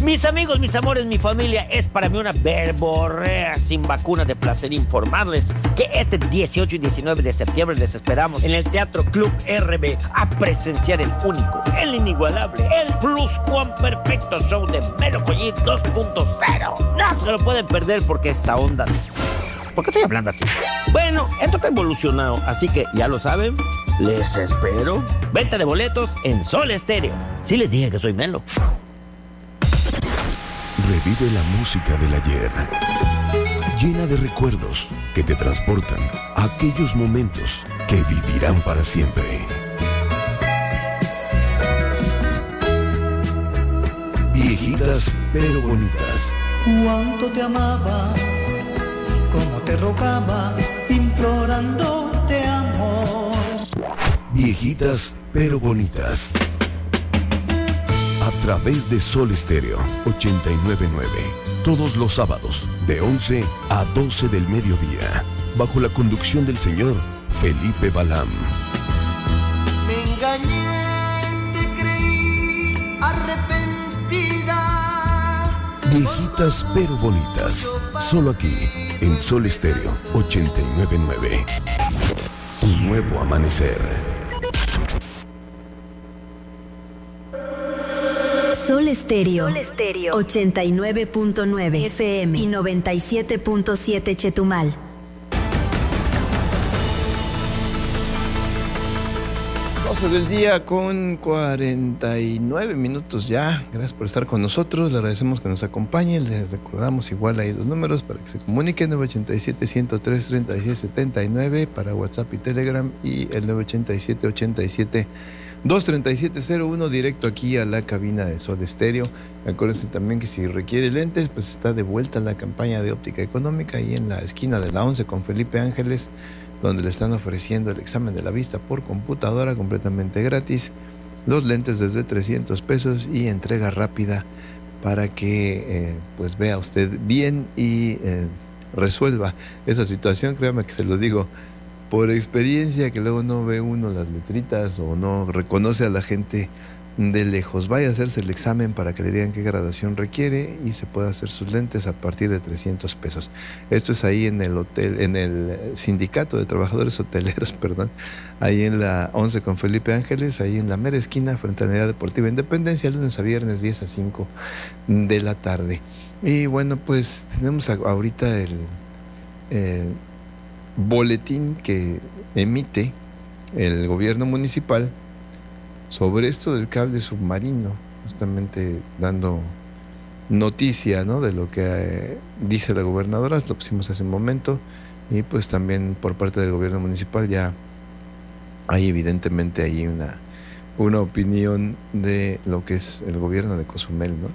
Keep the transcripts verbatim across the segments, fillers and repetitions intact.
Mis amigos, mis amores, mi familia, es para mí una verborrea sin vacuna de placer informarles que este dieciocho y diecinueve de septiembre les esperamos en el Teatro Club R B a presenciar el único, el inigualable, el pluscuamperfecto show de Melo Collir dos punto cero. No se lo pueden perder porque esta onda... ¿Por qué estoy hablando así? Bueno, esto está evolucionado, así que ya lo saben, les espero. Venta de boletos en Sol Estéreo. Sí les dije que soy Melo. Revive la música del ayer, llena de recuerdos que te transportan a aquellos momentos que vivirán para siempre. Viejitas pero bonitas. Cuánto te amaba, cómo te rogaba, implorándote amor. Viejitas pero bonitas. A través de Sol Estéreo ochenta y nueve punto nueve. Todos los sábados de once a doce del mediodía. Bajo la conducción del señor Felipe Balam. Me engañé, te creí arrepentida. Viejitas pero bonitas. Solo aquí en Sol Estéreo ochenta y nueve punto nueve. Un nuevo amanecer. Sol Estéreo, ochenta y nueve punto nueve F M y noventa y siete punto siete Chetumal. doce del día con cuarenta y nueve minutos ya. Gracias por estar con nosotros. Le agradecemos que nos acompañe. Le recordamos igual ahí los números para que se comunique: nueve ocho siete, uno cero tres, tres seis siete nueve para WhatsApp y Telegram, y el nueve ocho siete, ochenta y siete, dos treinta y siete cero uno directo aquí a la cabina de Sol Estéreo. Acuérdense también que si requiere lentes, pues está de vuelta la campaña de óptica económica ahí en la esquina de la once con Felipe Ángeles, donde le están ofreciendo el examen de la vista por computadora completamente gratis, los lentes desde trescientos pesos y entrega rápida para que eh, pues vea usted bien y eh, resuelva esa situación. Créame que se lo digo por experiencia, que luego no ve uno las letritas o no reconoce a la gente de lejos. Vaya a hacerse el examen para que le digan qué graduación requiere y se puede hacer sus lentes a partir de trescientos pesos. Esto es ahí en el hotel, en el Sindicato de Trabajadores Hoteleros, perdón, ahí en la once con Felipe Ángeles, ahí en la mera esquina frente a la Unidad Deportiva Independencia, lunes a viernes diez a cinco de la tarde. Y bueno, pues tenemos ahorita el eh, boletín que emite el gobierno municipal sobre esto del cable submarino, justamente dando noticia, ¿no?, de lo que eh, dice la gobernadora. Lo pusimos hace un momento, y pues también por parte del gobierno municipal ya hay evidentemente ahí una, una opinión de lo que es el gobierno de Cozumel, ¿no?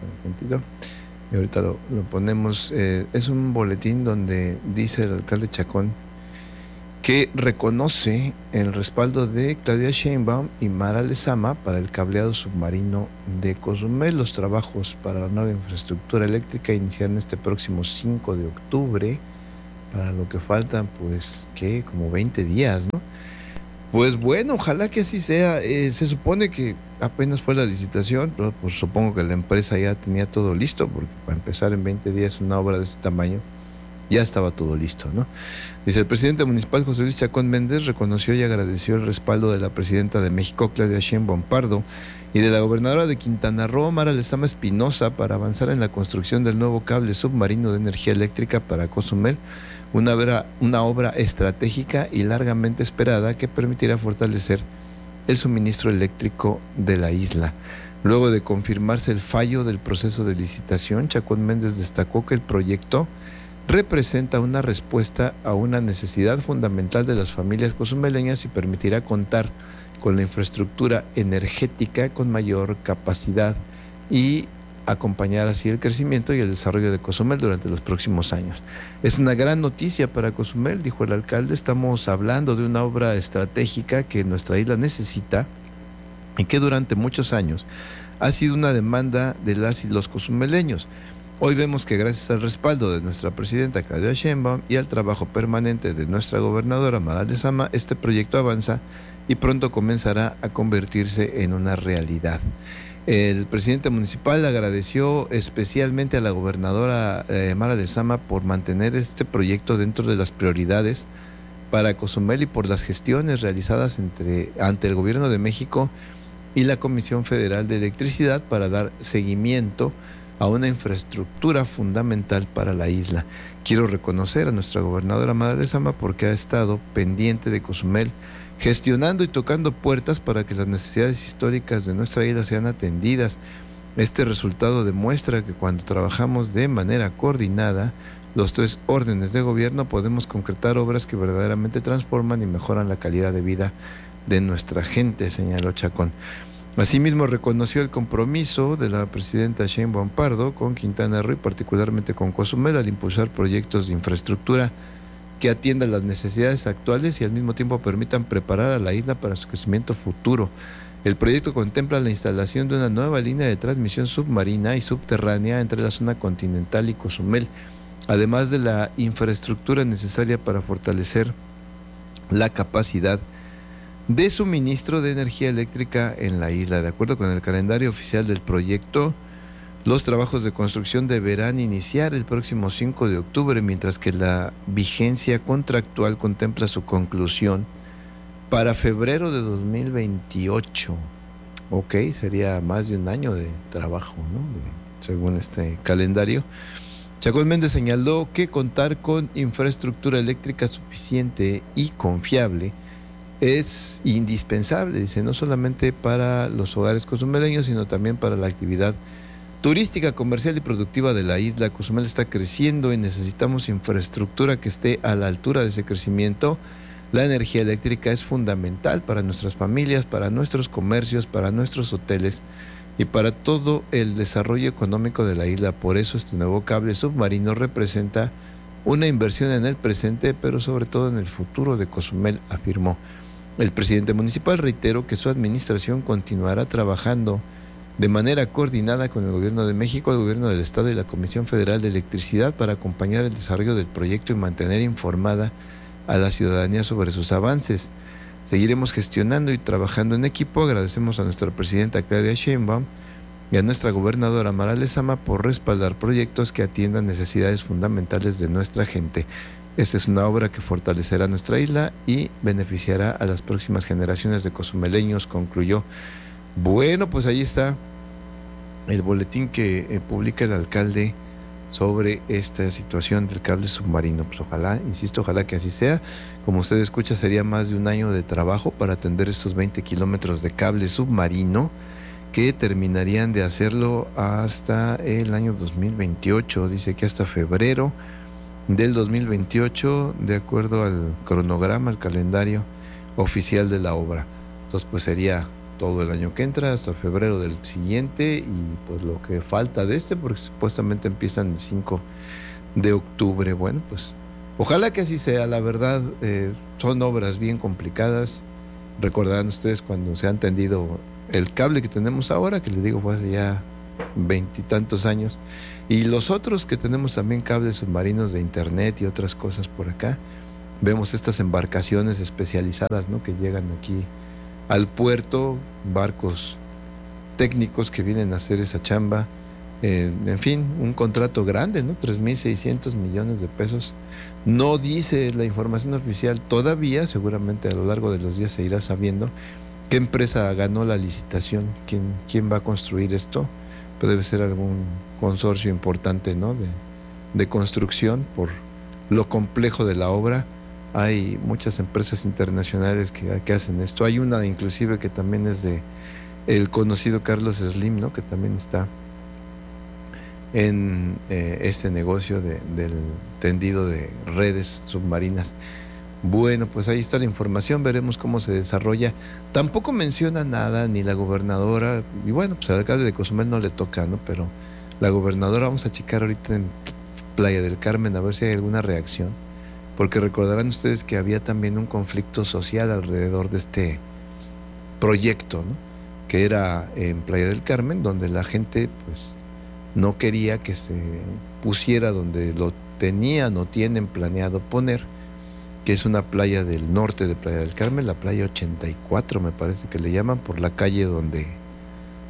Y ahorita lo, lo ponemos. Eh, es un boletín donde dice el alcalde Chacón que reconoce el respaldo de Claudia Sheinbaum y Mara Lezama para el cableado submarino de Cozumel. Los trabajos para la nueva infraestructura eléctrica iniciarán este próximo cinco de octubre, para lo que faltan, pues, ¿qué? Como veinte días, ¿no? Pues bueno, ojalá que así sea. Eh, se supone que apenas fue la licitación, pero pues supongo que la empresa ya tenía todo listo, porque para empezar en veinte días una obra de ese tamaño, ya estaba todo listo, ¿no? Dice: el presidente municipal José Luis Chacón Méndez reconoció y agradeció el respaldo de la presidenta de México, Claudia Sheinbaum Pardo, y de la gobernadora de Quintana Roo, Mara Lezama Espinosa, para avanzar en la construcción del nuevo cable submarino de energía eléctrica para Cozumel, una obra, una obra estratégica y largamente esperada que permitirá fortalecer el suministro eléctrico de la isla. Luego de confirmarse el fallo del proceso de licitación, Chacón Méndez destacó que el proyecto representa una respuesta a una necesidad fundamental de las familias cozumeleñas y permitirá contar con la infraestructura energética con mayor capacidad y acompañar así el crecimiento y el desarrollo de Cozumel durante los próximos años. Es una gran noticia para Cozumel, dijo el alcalde. Estamos hablando de una obra estratégica que nuestra isla necesita y que durante muchos años ha sido una demanda de las y los cozumeleños. Hoy vemos que gracias al respaldo de nuestra presidenta Claudia Sheinbaum y al trabajo permanente de nuestra gobernadora Mara Lezama, este proyecto avanza y pronto comenzará a convertirse en una realidad. El presidente municipal agradeció especialmente a la gobernadora eh, Mara Lezama por mantener este proyecto dentro de las prioridades para Cozumel y por las gestiones realizadas entre, ante el Gobierno de México y la Comisión Federal de Electricidad para dar seguimiento a una infraestructura fundamental para la isla. Quiero reconocer a nuestra gobernadora Mara Lezama porque ha estado pendiente de Cozumel, gestionando y tocando puertas para que las necesidades históricas de nuestra isla sean atendidas. Este resultado demuestra que cuando trabajamos de manera coordinada, los tres órdenes de gobierno, podemos concretar obras que verdaderamente transforman y mejoran la calidad de vida de nuestra gente, señaló Chacón. Asimismo, reconoció el compromiso de la presidenta Sheinbaum Pardo con Quintana Roo y particularmente con Cozumel al impulsar proyectos de infraestructura que atiendan las necesidades actuales y al mismo tiempo permitan preparar a la isla para su crecimiento futuro. El proyecto contempla la instalación de una nueva línea de transmisión submarina y subterránea entre la zona continental y Cozumel, además de la infraestructura necesaria para fortalecer la capacidad de suministro de energía eléctrica en la isla. De acuerdo con el calendario oficial del proyecto, los trabajos de construcción deberán iniciar el próximo cinco de octubre, mientras que la vigencia contractual contempla su conclusión para febrero de dos mil veintiocho. Ok, sería más de un año de trabajo, ¿no? De, según este calendario. Chacón Méndez señaló que contar con infraestructura eléctrica suficiente y confiable es indispensable, dice, no solamente para los hogares cozumeleños, sino también para la actividad turística, comercial y productiva de la isla. Cozumel está creciendo y necesitamos infraestructura que esté a la altura de ese crecimiento. La energía eléctrica es fundamental para nuestras familias, para nuestros comercios, para nuestros hoteles y para todo el desarrollo económico de la isla. Por eso este nuevo cable submarino representa una inversión en el presente, pero sobre todo en el futuro de Cozumel, afirmó. El presidente municipal reiteró que su administración continuará trabajando de manera coordinada con el Gobierno de México, el Gobierno del Estado y la Comisión Federal de Electricidad para acompañar el desarrollo del proyecto y mantener informada a la ciudadanía sobre sus avances. Seguiremos gestionando y trabajando en equipo. Agradecemos a nuestra presidenta Claudia Sheinbaum y a nuestra gobernadora Mara Lezama por respaldar proyectos que atiendan necesidades fundamentales de nuestra gente. Esta es una obra que fortalecerá nuestra isla y beneficiará a las próximas generaciones de cozumeleños, concluyó. Bueno, pues ahí está el boletín que eh, publica el alcalde sobre esta situación del cable submarino. Pues ojalá, insisto, ojalá que así sea. Como usted escucha, sería más de un año de trabajo para atender estos veinte kilómetros de cable submarino que terminarían de hacerlo hasta el año dos mil veintiocho. Dice que hasta febrero del dos mil veintiocho, de acuerdo al cronograma, al calendario oficial de la obra. Entonces, pues sería todo el año que entra hasta febrero del siguiente y pues lo que falta de este, porque supuestamente empiezan el cinco de octubre. Bueno, pues ojalá que así sea. La verdad, eh, son obras bien complicadas. Recordarán ustedes cuando se han tendido el cable que tenemos ahora, que les digo fue hace ya veintitantos años, y los otros que tenemos también cables submarinos de internet y otras cosas por acá. Vemos estas embarcaciones especializadas, ¿no?, que llegan aquí al puerto, barcos técnicos que vienen a hacer esa chamba. Eh, en fin, un contrato grande, ¿no? tres mil seiscientos millones de pesos. No dice la información oficial todavía, seguramente a lo largo de los días se irá sabiendo qué empresa ganó la licitación, quién, quién va a construir esto. Pero debe ser algún consorcio importante, ¿no?, de, de construcción, por lo complejo de la obra. Hay muchas empresas internacionales que, que hacen esto. Hay una inclusive que también es de el conocido Carlos Slim, ¿no?, que también está en eh, este negocio de, del tendido de redes submarinas. Bueno, pues ahí está la información, veremos cómo se desarrolla. Tampoco menciona nada ni la gobernadora, y bueno, pues al alcalde de Cozumel no le toca, ¿no? Pero la gobernadora, vamos a checar ahorita en Playa del Carmen a ver si hay alguna reacción, porque recordarán ustedes que había también un conflicto social alrededor de este proyecto, ¿no?, que era en Playa del Carmen, donde la gente pues no quería que se pusiera donde lo tenían o tienen planeado poner, que es una playa del norte de Playa del Carmen, la playa ochenta y cuatro me parece que le llaman, por la calle donde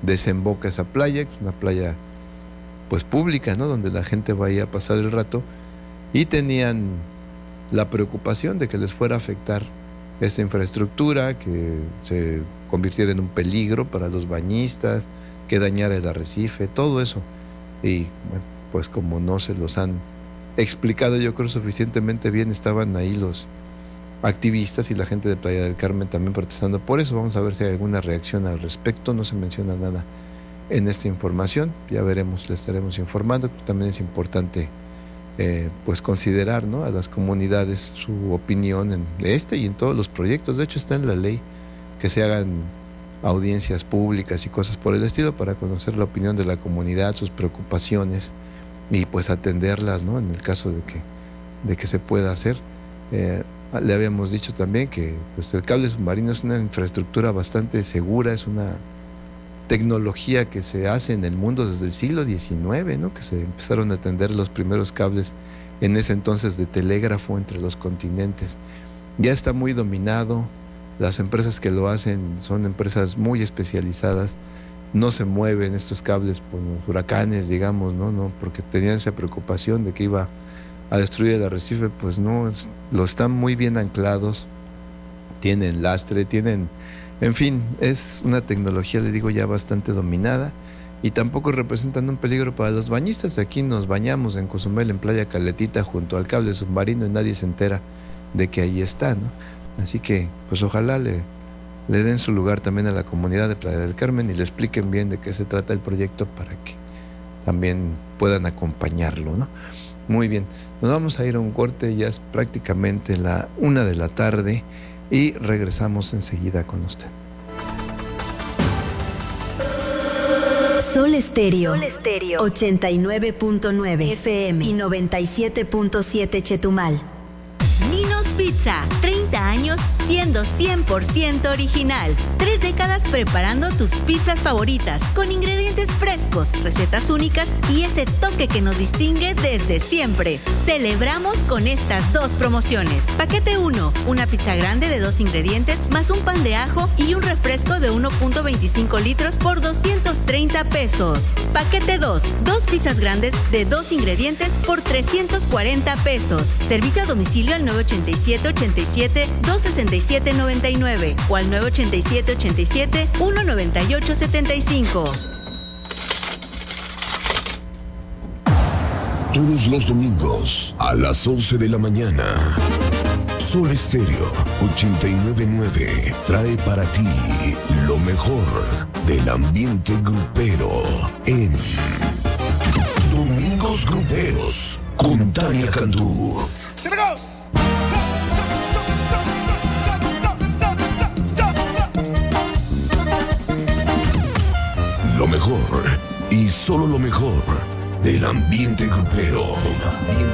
desemboca esa playa, que es una playa pues pública, ¿no? Donde la gente va a ir a pasar el rato, y tenían la preocupación de que les fuera a afectar esta infraestructura, que se convirtiera en un peligro para los bañistas, que dañara el arrecife, todo eso. Y bueno, pues como no se los han explicado, yo creo suficientemente bien, estaban ahí los activistas y la gente de Playa del Carmen también protestando por eso. Vamos a ver si hay alguna reacción al respecto. No se menciona nada en esta información, ya veremos, le estaremos informando. También es importante eh, pues considerar, ¿no?, a las comunidades su opinión en este y en todos los proyectos. De hecho está en la ley que se hagan audiencias públicas y cosas por el estilo para conocer la opinión de la comunidad, sus preocupaciones y pues atenderlas, ¿no?, en el caso de que, de que se pueda hacer. Eh, le habíamos dicho también que pues, el cable submarino es una infraestructura bastante segura, es una tecnología que se hace en el mundo desde el siglo diecinueve, ¿no?, que se empezaron a tender los primeros cables en ese entonces de telégrafo entre los continentes. Ya está muy dominado, las empresas que lo hacen son empresas muy especializadas, no se mueven estos cables por los huracanes, digamos, ¿no? No, porque tenían esa preocupación de que iba a destruir el arrecife, pues no, es, lo están muy bien anclados, tienen lastre, tienen, en fin, es una tecnología, le digo, ya bastante dominada, y tampoco representan un peligro para los bañistas. Aquí nos bañamos en Cozumel, en Playa Caletita, junto al cable submarino, y nadie se entera de que ahí está, ¿no? Así que, pues ojalá le, le den su lugar también a la comunidad de Playa del Carmen y le expliquen bien de qué se trata el proyecto para que también puedan acompañarlo, ¿no? Muy bien, nos vamos a ir a un corte, ya es prácticamente la una de la tarde y regresamos enseguida con usted. Sol Estéreo, Sol Estéreo, ochenta y nueve punto nueve F M y noventa y siete punto siete Chetumal. Ninos Pizza, treinta años siendo cien por ciento original. Tres décadas preparando tus pizzas favoritas con ingredientes frescos, recetas únicas y ese toque que nos distingue desde siempre. Celebramos con estas dos promociones. Paquete uno, una pizza grande de dos ingredientes más un pan de ajo y un refresco de uno punto veinticinco litros por doscientos treinta pesos. Paquete dos, dos pizzas grandes de dos ingredientes por trescientos cuarenta pesos. Servicio a domicilio al nueve ochenta y siete, ochenta y siete, dos sesenta y siete, noventa y nueve o al nueve ochenta y siete, ochenta y siete, uno noventa y ocho, setenta y cinco. Todos los domingos a las once de la mañana, Sol Estéreo ochenta y nueve punto nueve trae para ti lo mejor del ambiente grupero en Domingos Gruperos con Tania Cantú. Lo mejor y solo lo mejor del ambiente grupero.